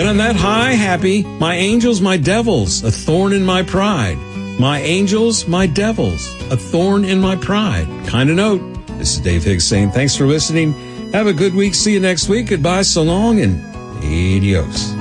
on that high, happy, my angels, my devils, a thorn in my pride. My angels, my devils, a thorn in my pride. Kind of note. This is Dave Higgs saying thanks for listening. Have a good week. See you next week. Goodbye, so long, and adios.